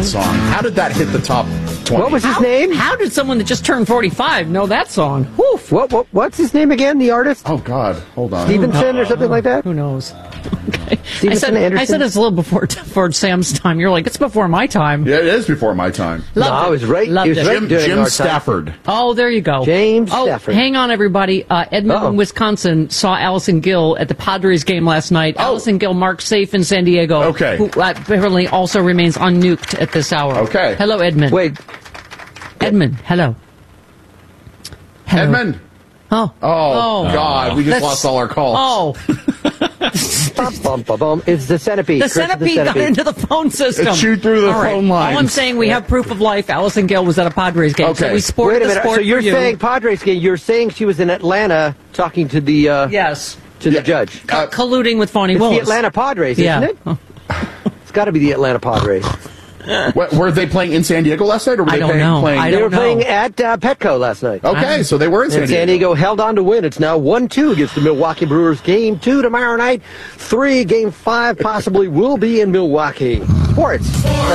that song? How did that hit the top 20? What was his name? How did someone that just turned 45 know that song? Woof. What's his name again, the artist? Oh, God. Hold on. Stevenson or something like that? Who knows? Okay. Stevenson Anderson? I said it's a little before Sam's time. You're like, it's before my time. Yeah, it is before my time. I was right. Loved He was it. right during Jim our time. Stafford. Oh, there you go. James Stafford. Hang on, everybody. Edmonton, Wisconsin saw Allison Gill at the Padres game last night. Allison Gill marked safe in San Diego. Okay. Who apparently also remains unnuked at this hour. Okay. Hello, Edmund. Wait. Edmund, hello. Edmund. Oh, God. We just lost all our calls. Oh. Bum, bum, bum. It's the centipede. The centipede got into the phone system. It chewed through the phone lines. All I'm saying, we have proof of life. Allison Gill was at a Padres game. Okay. So we sported Wait a the minute. sport So you're for you. saying Padres game? You're saying she was in Atlanta talking to the Yes. to the judge? Colluding with Phony It's Willis. the Atlanta Padres, isn't it? It's got to be the Atlanta Padres. Were they playing in San Diego last night, or were I they don't playing? know. playing They were playing at Petco last night. Okay, so they were in San And Diego. San Diego held on to win. It's now 1-2 against the Milwaukee Brewers. Game 2 tomorrow night. 3, Game 5 possibly will be in Milwaukee. Sports.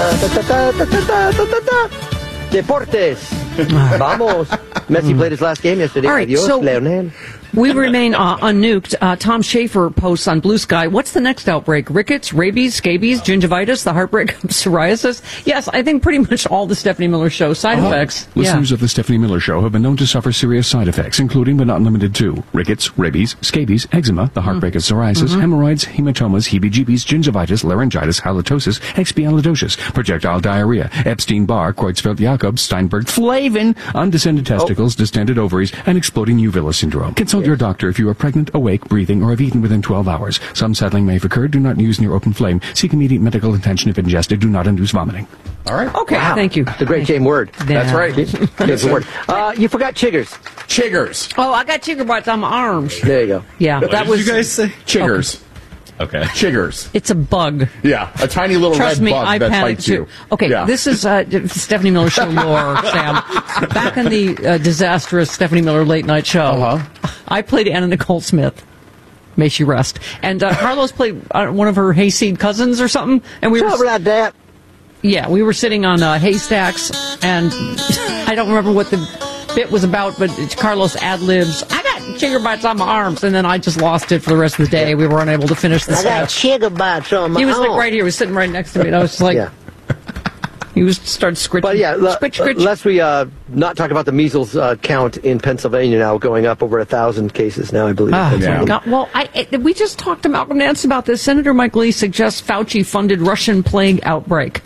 Deportes. Vamos. Messi played his last game yesterday. All right, Adios, so Leonel. we remain unnuked. Tom Schaefer posts on Blue Sky, what's the next outbreak? Rickets, rabies, scabies, gingivitis, the heartbreak of psoriasis? Yes, I think pretty much all the Stephanie Miller Show side effects. Listeners of the Stephanie Miller Show have been known to suffer serious side effects, including but not limited to rickets, rabies, scabies, eczema, the heartbreak of psoriasis, hemorrhoids, hematomas, heebie-jeebies, gingivitis, laryngitis, halitosis, expialidocious, projectile diarrhea, Epstein-Barr, Creutzfeldt-Jakob, Steinberg-Flavin, undescended testicles, distended ovaries, and exploding uvula syndrome. Consult your doctor if you are pregnant, awake, breathing, or have eaten within 12 hours. Some settling may have occurred. Do not use near open flame. Seek immediate medical attention if ingested. Do not induce vomiting. All right. Okay, thank you. The great James Word. That's right. James Word. You forgot chiggers. Chiggers. Oh, I got chigger bites on my arms. There you go. Yeah, What that did was... you guys say? Chiggers. Okay. Chiggers. It's a bug. Yeah, a tiny little Trust red me, bug I that panicked bites too. you. Okay, Yeah. this is Stephanie Miller Show lore, Sam. Back in the disastrous Stephanie Miller late night show, I played Anna Nicole Smith. May she rest. And Carlos played one of her hayseed cousins or something. And we were about that. Yeah, we were sitting on haystacks, and I don't remember what the bit was about, but Carlos ad-libs, I got chigger bites on my arms, and then I just lost it for the rest of the day. We were unable to finish the sketch. chigger bites on my He was like right here. He was sitting right next to me, and I was just like, Yeah. he was started scritching. But yeah, scritch. lest we not talk about the measles count in Pennsylvania now, going up over 1,000 cases now, I believe. in Pennsylvania. God. Well, we just talked to Malcolm Nance about this. Senator Mike Lee suggests Fauci-funded Russian plague outbreak.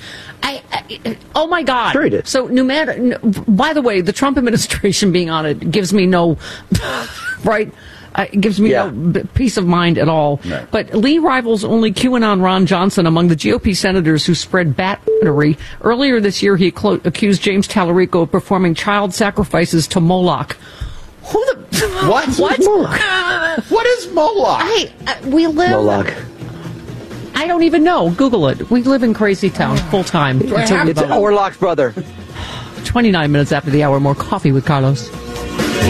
Oh my God! Sure he did. So, no matter. by the way, the Trump administration being on it gives me no right. It gives me no peace of mind at all. No. But Lee rivals only QAnon Ron Johnson among the GOP senators who spread bat-nery. Earlier this year, he accused James Tallarico of performing child sacrifices to Moloch. Who the... What? What? What is Moloch? We live... Moloch. I don't even know. Google it. We live in crazy town, full time. It's Orlock's brother. 29 minutes after the hour, more coffee with Carlos.